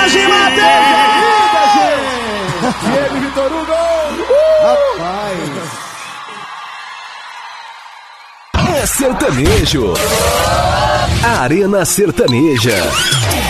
Jorge Matheus! E ele, Vitor Hugo! Rapaz! É sertanejo. Arena Sertaneja.